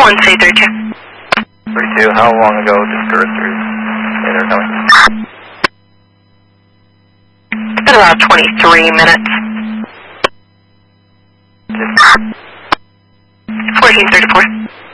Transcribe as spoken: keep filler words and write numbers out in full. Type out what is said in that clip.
one three three two. thirty-two, how long ago did Sturters enter coming? It's been about twenty-three minutes. Yes. fourteen thirty-four.